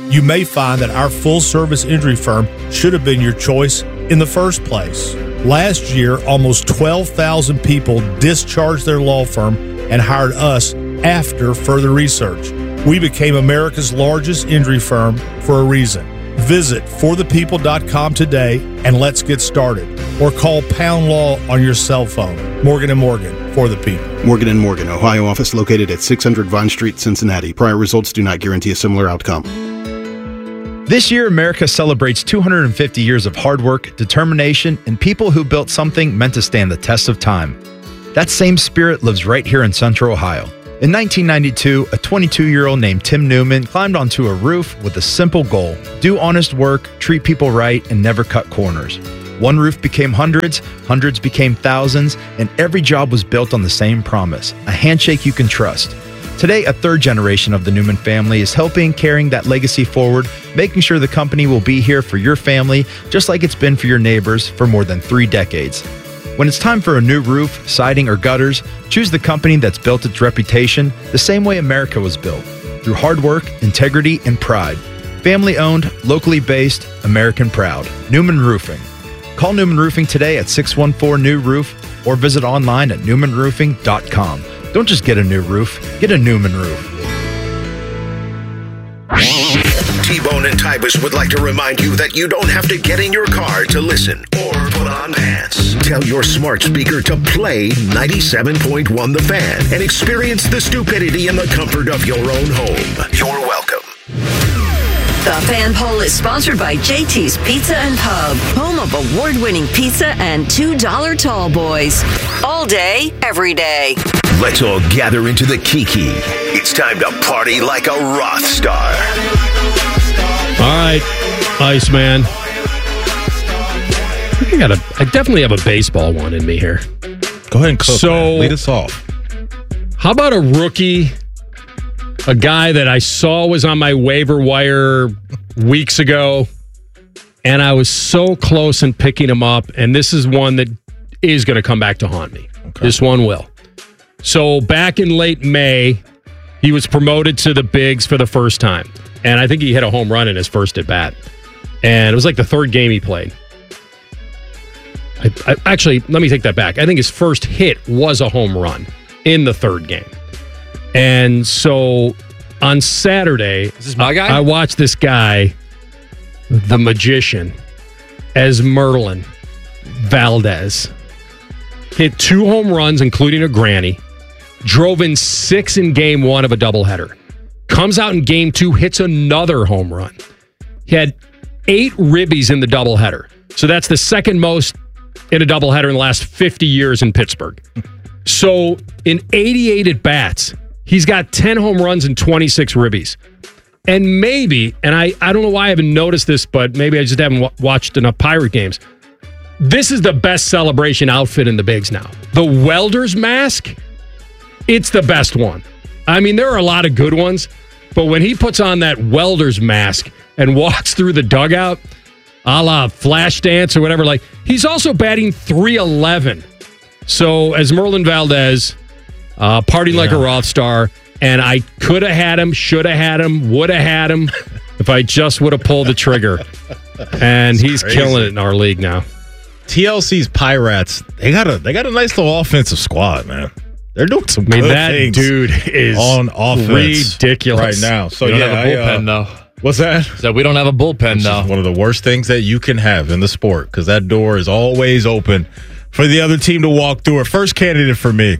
you may find that our full-service injury firm should have been your choice in the first place. Last year, almost twelve thousand people discharged their law firm and hired us after further research. We became America's largest injury firm for a reason. Visit for the people dot com today and let's get started. Or call Pound Law on your cell phone. Morgan and Morgan, for the people. Morgan and Morgan, Ohio office located at six hundred Vine Street, Cincinnati. Prior results do not guarantee a similar outcome. This year, America celebrates two hundred fifty years of hard work, determination, and people who built something meant to stand the test of time. That same spirit lives right here in Central Ohio. In nineteen ninety-two, a twenty-two-year-old named Tim Newman climbed onto a roof with a simple goal: do honest work, treat people right, and never cut corners. One roof became hundreds, hundreds became thousands, and every job was built on the same promise: a handshake you can trust. Today, a third generation of the Newman family is helping carrying that legacy forward, making sure the company will be here for your family, just like it's been for your neighbors for more than three decades. When it's time for a new roof, siding, or gutters, choose the company that's built its reputation the same way America was built, through hard work, integrity, and pride. Family-owned, locally based, American proud. Newman Roofing. Call Newman Roofing today at six one four, N E W roof or visit online at newman roofing dot com. Don't just get a new roof, get a Newman roof. T-Bone and Tybus would like to remind you that you don't have to get in your car to listen or put on pants. Tell your smart speaker to play ninety-seven point one The Fan and experience the stupidity in the comfort of your own home. You're welcome. The Fan Poll is sponsored by J T's Pizza and Pub, home of award-winning pizza and two dollar tall boys. All day, every day. Let's all gather into the Kiki. It's time to party like a Roth star. All right, Iceman. I got a. I definitely have a baseball one in me here. Go ahead and cook, so, man. Lead us off. How about a rookie, a guy that I saw was on my waiver wire weeks ago, and I was so close in picking him up, and this is one that is going to come back to haunt me. Okay. This one will. So back in late May, he was promoted to the bigs for the first time. And I think he hit a home run in his first at bat. And it was like the third game he played. I, I, actually, let me take that back. I think his first hit was a home run in the third game. And so on Saturday, this is my guy? I watched this guy, the magician, Esmeralyn Valdez, hit two home runs, including a granny. Drove in six in game one of a doubleheader. Comes out in game two, hits another home run. He had eight ribbies in the doubleheader. So that's the second most in a doubleheader in the last fifty years in Pittsburgh. So in eighty-eight at-bats, he's got ten home runs and twenty-six ribbies. And maybe, and I, I don't know why I haven't noticed this, but maybe I just haven't w- watched enough Pirate games. This is the best celebration outfit in the bigs now. The welder's mask, it's the best one. I mean, there are a lot of good ones, but when he puts on that welder's mask and walks through the dugout, a la Flashdance or whatever, like, he's also batting three eleven. So, Esmeralyn Valdez, uh, partying yeah. like a Roth star, and I could have had him, should have had him, would have had him if I just would have pulled the trigger. And That's he's crazy. Killing it in our league now. T L C's Pirates, they got a they got a nice little offensive squad, man. They're doing some I mean, good that things dude is on offense ridiculous right now. So we don't yeah, have a bullpen I, uh, though. What's that? So we don't have a bullpen Which though. Is one of the worst things that you can have in the sport, because that door is always open for the other team to walk through it. First candidate for me,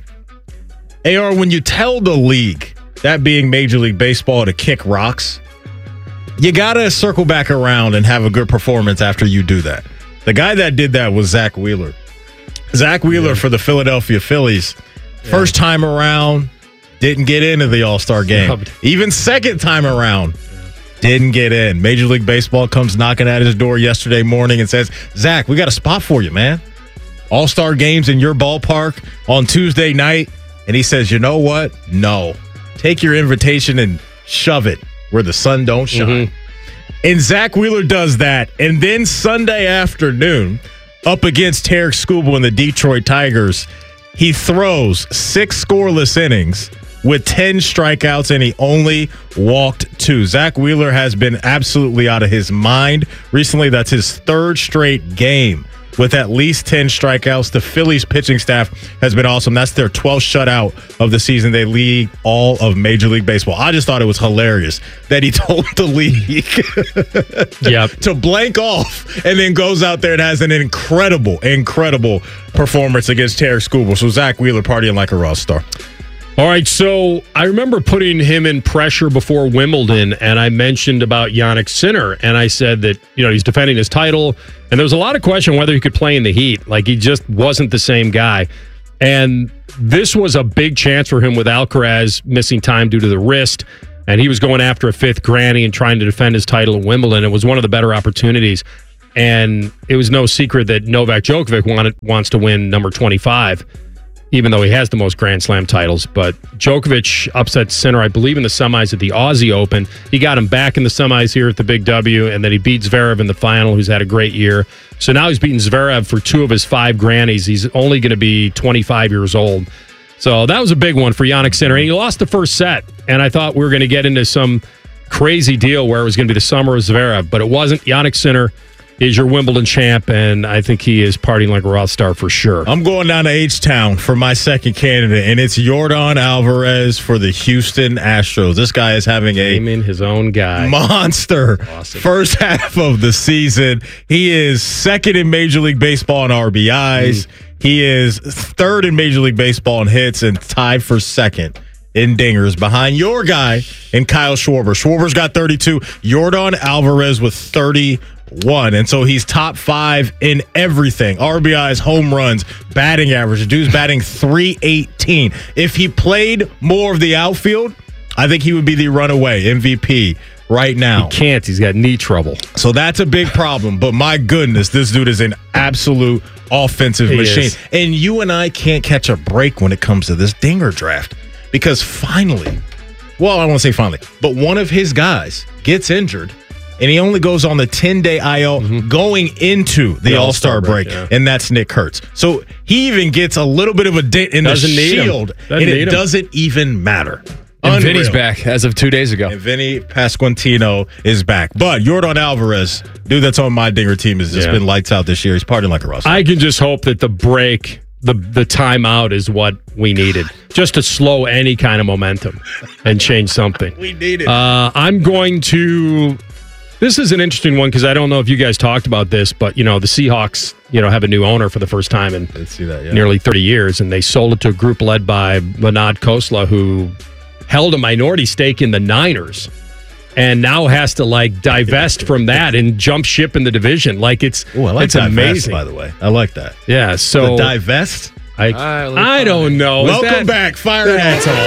A R. When you tell the league, that being Major League Baseball, to kick rocks, you gotta circle back around and have a good performance after you do that. The guy that did that was Zach Wheeler. Zach Wheeler yeah. for the Philadelphia Phillies. Yeah. First time around, didn't get into the All-Star game. Subbed. Even second time around, didn't get in. Major League Baseball comes knocking at his door yesterday morning and says, Zach, we got a spot for you, man. All-Star games in your ballpark on Tuesday night. And he says, you know what? No. Take your invitation and shove it where the sun don't shine. Mm-hmm. And Zach Wheeler does that. And then Sunday afternoon, up against Tarek Skubal and the Detroit Tigers, he throws six scoreless innings, with ten strikeouts, and he only walked two. Zach Wheeler has been absolutely out of his mind recently. That's his third straight game with at least ten strikeouts. The Phillies pitching staff has been awesome. That's their twelfth shutout of the season. They lead all of Major League Baseball. I just thought it was hilarious that he told the league yep. to blank off and then goes out there and has an incredible, incredible performance against Tarek Skubal. So Zach Wheeler partying like a raw star. All right, so I remember putting him in pressure before Wimbledon, and I mentioned about Jannik Sinner, and I said that, you know, he's defending his title, and there was a lot of question whether he could play in the heat. Like, he just wasn't the same guy. And this was a big chance for him with Alcaraz missing time due to the wrist, and he was going after a fifth granny and trying to defend his title at Wimbledon. It was one of the better opportunities, and it was no secret that Novak Djokovic wanted, wants to win number twenty-five, even though he has the most Grand Slam titles. But Djokovic upset Sinner, I believe, in the semis at the Aussie Open. He got him back in the semis here at the Big W, and then he beat Zverev in the final, who's had a great year. So now he's beaten Zverev for two of his five grannies. He's only going to be twenty-five years old. So that was a big one for Jannik Sinner. And he lost the first set, and I thought we were going to get into some crazy deal where it was going to be the summer of Zverev, but it wasn't. Jannik Sinner is your Wimbledon champ, and I think he is partying like a rock star for sure. I'm going down to H-Town for my second candidate, and it's Yordan Alvarez for the Houston Astros. This guy is having a Naming his own guy. monster Awesome. first half of the season. He is second in Major League Baseball in R B Is. Mm. He is third in Major League Baseball in hits and tied for second in dingers behind your guy and Kyle Schwarber. Schwarber's got thirty-two. Yordan Alvarez with thirty-one. And so he's top five in everything. R B Is, home runs, batting average. The dude's batting three eighteen. If he played more of the outfield, I think he would be the runaway M V P right now. He can't. He's got knee trouble. So that's a big problem. But my goodness, this dude is an absolute offensive He machine. is. And you and I can't catch a break when it comes to this dinger draft. Because finally, well, I won't say finally, but one of his guys gets injured, and he only goes on the ten-day I L mm-hmm. going into the, the All-Star, All-Star break, break yeah. and that's Nick Kurtz. So he even gets a little bit of a dent in doesn't the shield, and it him. doesn't even matter. And Unreal. Vinny's back as of two days ago. And Vinny Pasquantino is back. But Yordan Alvarez, dude that's on my dinger team, has just yeah. been lights out this year. He's partying like a rock star. I can just hope that the break, the the timeout is what we needed, just to slow any kind of momentum and change something. We need it. Uh, I'm going to... This is an interesting one because I don't know if you guys talked about this, but, you know, the Seahawks, you know, have a new owner for the first time in Let's see that, yeah. nearly thirty years, and they sold it to a group led by Manad Khosla, who held a minority stake in the Niners and now has to, like, divest from that and jump ship in the division. Like, it's, Ooh, I like it's divest, amazing. by the way. I like that. Yeah, so... The divest? I, I don't know. Is Welcome that, back. Fire it That's off.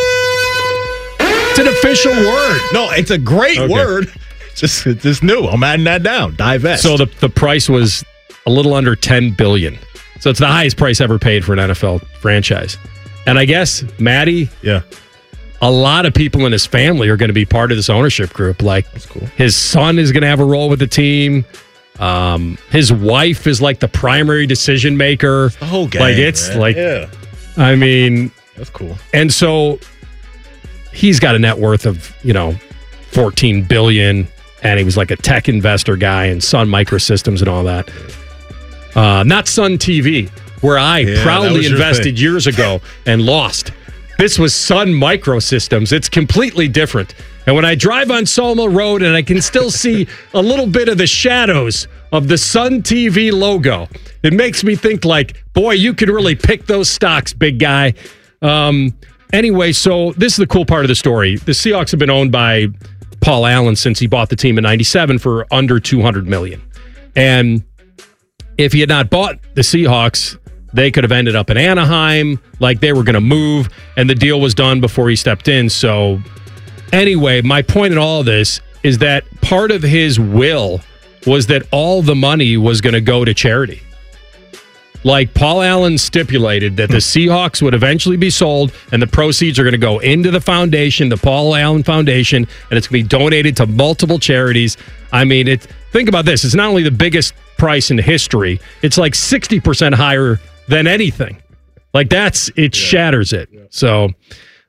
awful. It's an official word. No, it's a great Okay. word. Just, just new. I'm adding that down. Divest. So the the price was a little under ten billion dollars. So it's the highest price ever paid for an N F L franchise. And I guess Matty, yeah, a lot of people in his family are going to be part of this ownership group. Like, that's cool. His son is going to have a role with the team. Um, his wife is like the primary decision maker. The whole game. Like it's man. like, yeah. I mean, that's cool. And so he's got a net worth of, you know, fourteen billion dollars, and he was like a tech investor guy and Sun Microsystems and all that. Uh, not Sun T V, where I Yeah, that proudly was your invested thing. years ago and lost. This was Sun Microsystems. It's completely different. And when I drive on Soma Road and I can still see a little bit of the shadows of the Sun T V logo, it makes me think like, boy, you could really pick those stocks, big guy. Um, anyway, so this is the cool part of the story. The Seahawks have been owned by Paul Allen since he bought the team in ninety-seven for under two hundred million dollars. And if he had not bought the Seahawks, they could have ended up in Anaheim, like they were going to move, and the deal was done before he stepped in. So anyway, my point in all of this is that part of his will was that all the money was going to go to charity. Like Paul Allen stipulated that the Seahawks would eventually be sold and the proceeds are going to go into the foundation, the Paul Allen Foundation, and it's going to be donated to multiple charities. I mean, it. Think about this. It's not only the biggest price in history, it's like sixty percent higher than anything. Like that's, it yeah. shatters it. Yeah. So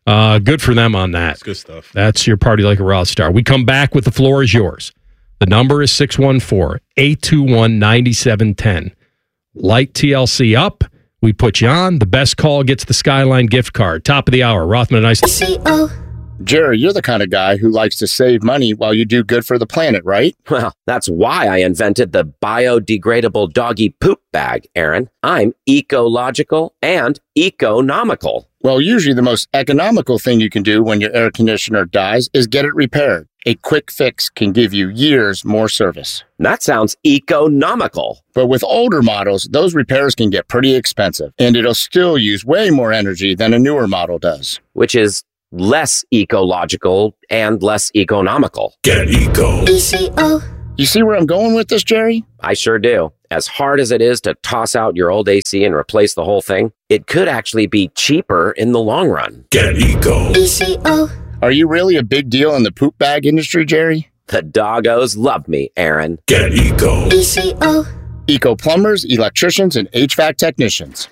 Uh, good for them on that. That's good stuff. That's your Party Like a Rock Star. We come back with the floor is yours. The number is six one four, eight two one, nine seven one zero. Light T L C up. We put you on. The best call gets the Skyline gift card. Top of the hour. Rothman and I. Jerry, you're the kind of guy who likes to save money while you do good for the planet, right? Well, that's why I invented the biodegradable doggy poop bag, Aaron. I'm ecological and economical. Well, usually the most economical thing you can do when your air conditioner dies is get it repaired. A quick fix can give you years more service. That sounds economical. But with older models, those repairs can get pretty expensive, and it'll still use way more energy than a newer model does. Which is less ecological and less economical. Get eco. E C O. You see where I'm going with this, Jerry? I sure do. As hard as it is to toss out your old A C and replace the whole thing, it could actually be cheaper in the long run. Get eco. E C O. Are you really a big deal in the poop bag industry, Jerry? The doggos love me, Aaron. Get eco. E C O. Eco plumbers, electricians, and H V A C technicians.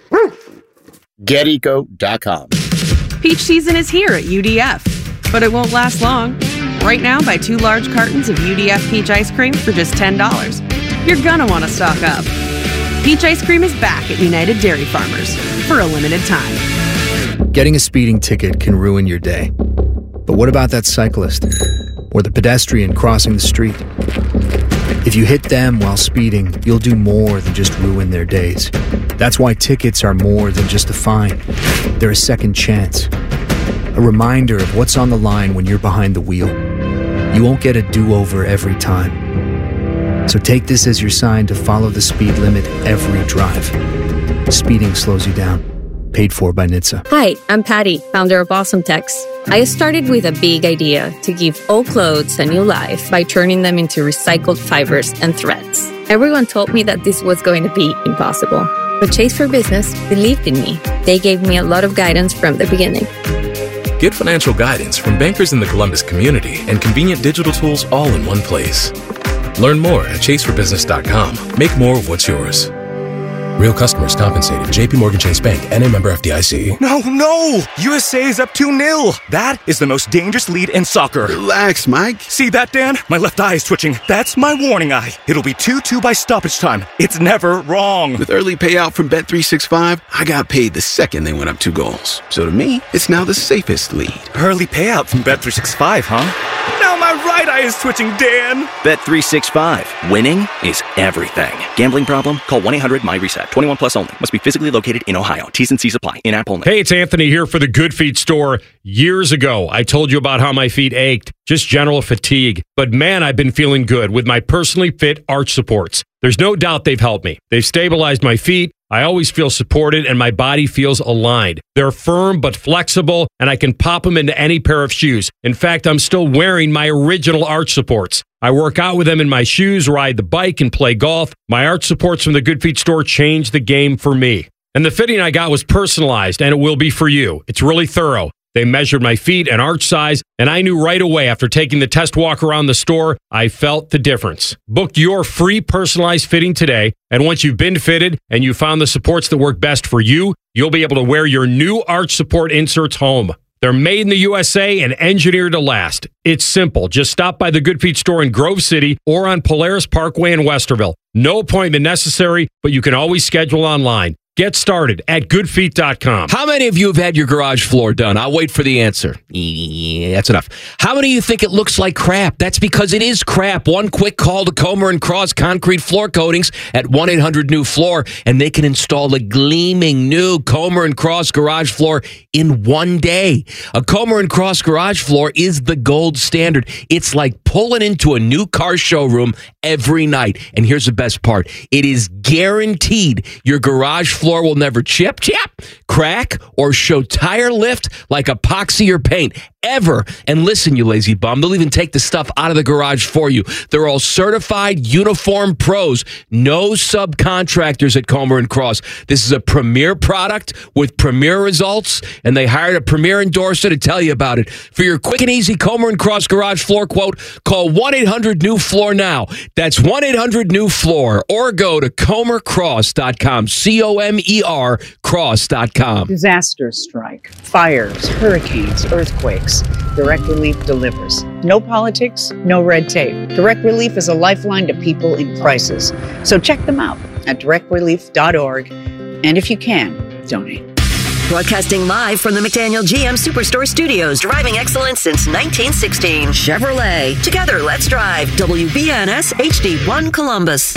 get eco dot com. Peach season is here at U D F, but it won't last long. Right now, buy two large cartons of U D F peach ice cream for just ten dollars. You're gonna want to stock up. Peach ice cream is back at United Dairy Farmers for a limited time. Getting a speeding ticket can ruin your day. But what about that cyclist or the pedestrian crossing the street? If you hit them while speeding, you'll do more than just ruin their days. That's why tickets are more than just a fine. They're a second chance. A reminder of what's on the line when you're behind the wheel. You won't get a do-over every time. So take this as your sign to follow the speed limit every drive. Speeding slows you down. Paid for by N H T S A. Hi, I'm Patty, founder of Awesome Tex. I started with a big idea to give old clothes a new life by turning them into recycled fibers and threads. Everyone told me that this was going to be impossible. But Chase for Business believed in me. They gave me a lot of guidance from the beginning. Get financial guidance from bankers in the Columbus community and convenient digital tools all in one place. Learn more at chase for business dot com. Make more of what's yours. Real customers compensated. J P Morgan Chase Bank, N A member F D I C. No, no! U S A is up two nil. That is the most dangerous lead in soccer. Relax, Mike. See that, Dan? My left eye is twitching. That's my warning eye. It'll be two two by stoppage time. It's never wrong. With early payout from Bet three sixty-five, I got paid the second they went up two goals. So to me, it's now the safest lead. Early payout from Bet three sixty-five, huh? Now my right eye is twitching, Dan. Bet three sixty-five. Winning is everything. Gambling problem? Call one eight hundred my reset. twenty-one plus only. Must be physically located in Ohio. T's and C's apply. In-app only. Hey, it's Anthony here for the Good Feet store. Years ago, I told you about how my feet ached, just general fatigue. But man, I've been feeling good with my personally fit arch supports. There's no doubt they've helped me. They've stabilized my feet. I always feel supported and my body feels aligned. They're firm but flexible, and I can pop them into any pair of shoes. In fact, I'm still wearing my original arch supports. I work out with them in my shoes, ride the bike, and play golf. My arch supports from the Good Feet store changed the game for me. And the fitting I got was personalized, and it will be for you. It's really thorough. They measured my feet and arch size, and I knew right away after taking the test walk around the store, I felt the difference. Book your free personalized fitting today, and once you've been fitted and you found the supports that work best for you, you'll be able to wear your new arch support inserts home. They're made in the U S A and engineered to last. It's simple. Just stop by the Good Feet store in Grove City or on Polaris Parkway in Westerville. No appointment necessary, but you can always schedule online. Get started at good feet dot com. How many of you have had your garage floor done? I'll wait for the answer. Yeah, that's enough. How many of you think it looks like crap? That's because it is crap. One quick call to Comer and Cross Concrete Floor Coatings at one eight hundred new floor, and they can install a gleaming new Comer and Cross garage floor in one day. A Comer and Cross garage floor is the gold standard. It's like pulling into a new car showroom every night. And here's the best part. It is guaranteed your garage floor will never chip, chip, crack, or show tire lift like epoxy or paint. Ever. And listen, you lazy bum, they'll even take the stuff out of the garage for you. They're all certified uniform pros. No subcontractors at Comer and Cross. This is a premier product with premier results, and they hired a premier endorser to tell you about it. For your quick and easy Comer and Cross garage floor quote, call one eight hundred new floor now. That's one eight hundred new floor, or go to comer cross dot com. C O M E R, cross dot com. Disasters strike, fires, hurricanes, earthquakes. Direct Relief delivers. No politics, no red tape. Direct Relief is a lifeline to people in crisis. So check them out at direct relief dot org. And if you can, donate. Broadcasting live from the McDaniel G M Superstore Studios. Driving excellence since nineteen sixteen. Chevrolet. Together, let's drive. W B N S H D one Columbus.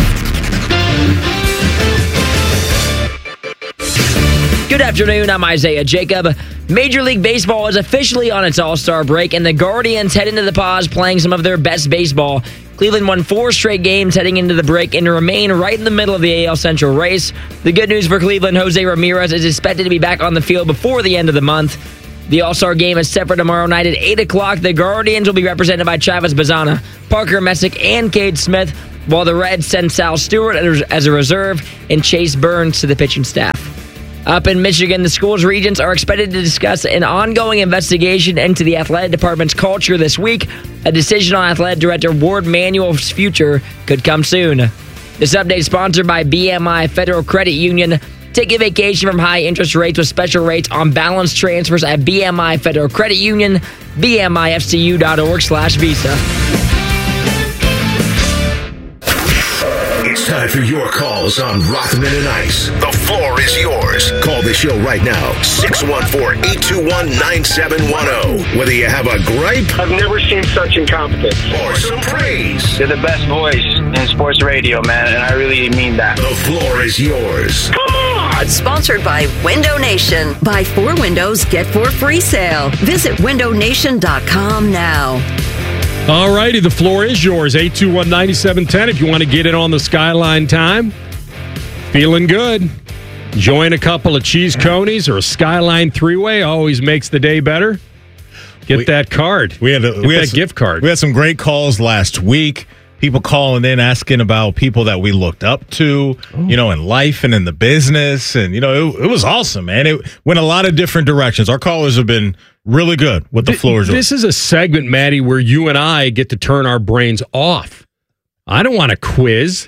Good afternoon, I'm Isaiah Jacob. Major League Baseball is officially on its All-Star break, and the Guardians head into the pause playing some of their best baseball. Cleveland won four straight games heading into the break and remain right in the middle of the A L Central race. The good news for Cleveland, Jose Ramirez is expected to be back on the field before the end of the month. The All-Star game is set for tomorrow night at eight o'clock. The Guardians will be represented by Travis Bazzana, Parker Messick, and Cade Smith, while the Reds send Sal Stewart as a reserve and Chase Burns to the pitching staff. Up in Michigan, the school's regents are expected to discuss an ongoing investigation into the athletic department's culture this week. A decision on athletic director Ward Manuel's future could come soon. This update is sponsored by B M I Federal Credit Union. Take a vacation from high interest rates with special rates on balance transfers at B M I Federal Credit Union, B M I F C U dot org slash visa. It's time for your calls on Rothman and Ice. The floor is yours. Call the show right now. six one four, eight two one, nine seven one zero. Whether you have a gripe. I've never seen such incompetence. Or some praise. You're the best voice in sports radio, man, and I really mean that. The floor is yours. Come on! Sponsored by Window Nation. Buy four windows, get four free sale. Visit window nation dot com now. All righty, the floor is yours. eight two one, nine seven one zero if you want to get in on the Skyline time. Feeling good. Join a couple of cheese conies or a Skyline three-way always makes the day better. Get we, that card. We had a, Get we that had some, gift card. We had some great calls last week. People calling in asking about people that we looked up to, oh. you know, in life and in the business. And, you know, it, it was awesome, man. It went a lot of different directions. Our callers have been really good with the Th- floors. This is a segment, Maddie, where you and I get to turn our brains off. I don't want a quiz.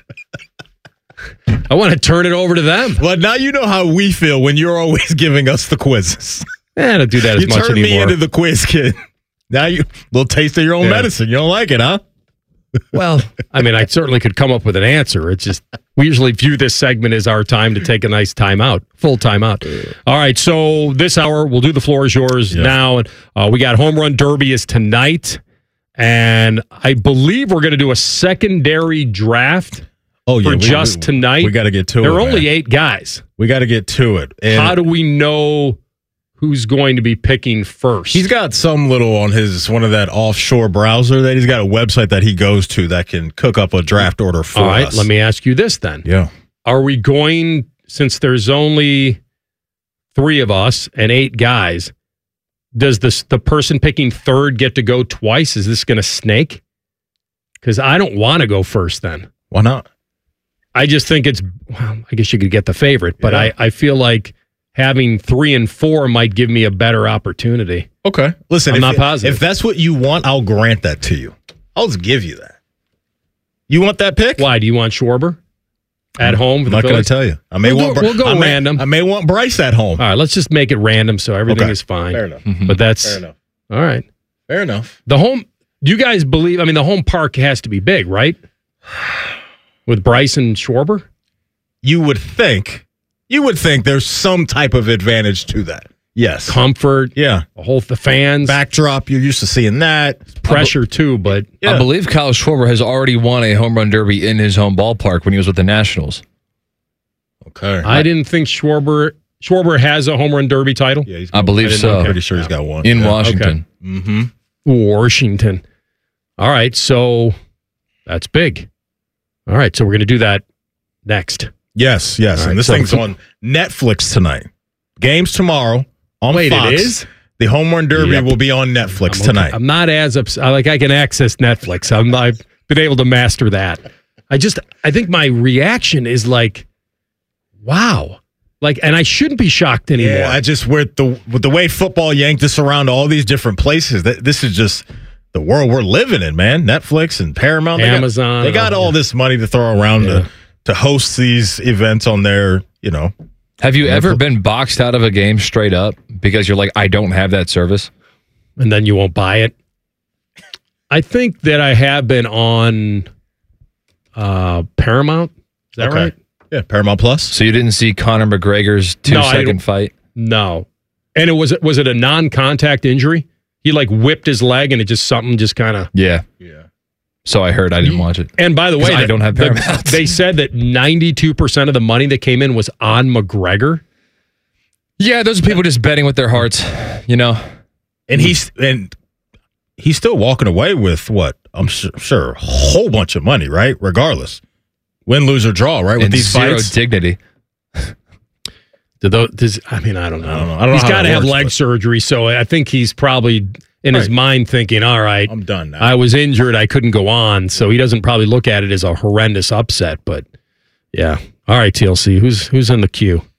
I want to turn it over to them. Well, now you know how we feel when you're always giving us the quizzes. Eh, I don't do that as you much anymore. You turn me into the quiz kid. Now you little taste of your own yeah. medicine. You don't like it, huh? Well, I mean, I certainly could come up with an answer. It's just we usually view this segment as our time to take a nice time out, full time out. All right, so this hour we'll do the floor is yours yeah. now. And uh, we got Home Run Derby is tonight, and I believe we're going to do a secondary draft. Oh yeah, for we, just we, tonight. We got to get to there it. There are only man. eight guys. We got to get to it. And how do we know who's going to be picking first? He's got some little on his one of that offshore browser that he's got a website that he goes to that can cook up a draft order for All right, us. let me ask you this then. Yeah. Are we going, since there's only three of us and eight guys, does this the person picking third get to go twice? Is this going to snake? Because I don't want to go first then. Why not? I just think it's, well, I guess you could get the favorite, but Yeah. I, I feel like having three and four might give me a better opportunity. Okay. Listen, I'm if, not positive. if that's what you want, I'll grant that to you. I'll just give you that. You want that pick? Why? Do you want Schwarber at home? I'm not going to tell you. I may we'll want. Go, we'll go I may, random. I may want Bryce at home. All right, let's just make it random so everything Okay. is fine. Fair enough. Mm-hmm. But that's Fair enough. All right. Fair enough. The home. Do you guys believe? I mean, the home park has to be big, right? With Bryce and Schwarber. You would think. You would think there's some type of advantage to that. Yes. Comfort. Yeah. The whole the fans. Backdrop. You're used to seeing that. Pressure too, but Yeah. I believe Kyle Schwarber has already won a home run derby in his home ballpark when he was with the Nationals. Okay. I didn't think Schwarber Schwarber has a home run derby title. Yeah, he's I believe I so. okay. I'm pretty sure he's got one. In Yeah. Washington. Okay. Mm-hmm. Washington. All right, so that's big. All right, so we're going to do that next. Yes, yes. All and right, this so- thing's on Netflix tonight. Games tomorrow on Wait, Fox. it is? The home run derby Yep. will be on Netflix I'm okay. tonight. I'm not as upset. Like I can access Netflix. I'm, I've been able to master that. I just, I think my reaction is like, wow. Like, and I shouldn't be shocked anymore. Yeah, I just with the with the way football yanked us around to all these different places. That this is just the world we're living in, man. Netflix and Paramount, they Amazon, Got, they got oh, all yeah. this money to throw around Yeah. to to host these events on their, you know, Have you ever been boxed out of a game straight up because you're like, I don't have that service? And then you won't buy it? I think that I have been on uh, Paramount. Is that Okay. right? Yeah, Paramount Plus. So you didn't see Conor McGregor's two No, I second don't- fight? No. And it was was it a non-contact injury? He like whipped his leg and it just something just kind of. Yeah. Yeah. So I heard. I didn't watch it. And by the way, 'Cause I the- don't have the- Paramount. they said that ninety-two percent of the money that came in was on McGregor. Yeah, those are people just betting with their hearts, you know. And he's and he's still walking away with what? I'm sure, sure a whole bunch of money, right? Regardless. Win, lose, or draw, right? With And these zero fights. dignity. Do those, does, I mean, I don't know. I don't know. I don't know He's how got to that have works, leg but- surgery, so I think he's probably in his Right. mind thinking, all right, I'm done now. I was injured. I couldn't go on. So he doesn't probably look at it as a horrendous upset. But yeah. All right, T L C. Who's who's in the queue?